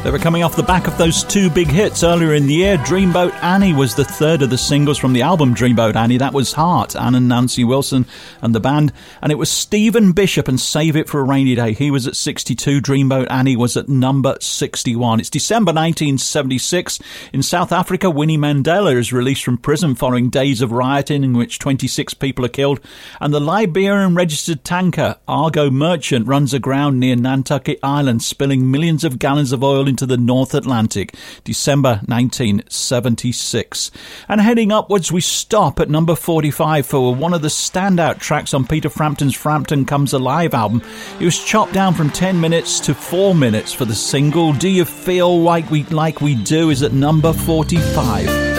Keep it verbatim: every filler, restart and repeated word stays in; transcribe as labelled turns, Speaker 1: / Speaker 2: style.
Speaker 1: They were coming off the back of those two big hits earlier in the year. Dreamboat Annie was the third of the singles from the album Dreamboat Annie. That was Heart, Ann and Nancy Wilson and the band. And it was Stephen Bishop and Save It for a Rainy Day. He was at sixty-two. Dreamboat Annie was at number sixty-one. It's December nineteen seventy-six. In South Africa, Winnie Mandela is released from prison following days of rioting in which twenty-six people are killed. And the Liberian registered tanker Argo Merchant runs aground near Nantucket Island, spilling millions of gallons of oil into the North Atlantic. December nineteen seventy-six. And heading upwards, we stop at number forty-five for one of the standout tracks on Peter Frampton's Frampton Comes Alive album. It was chopped down from ten minutes to four minutes for the single. Do You Feel Like We Like We Do is at number forty-five.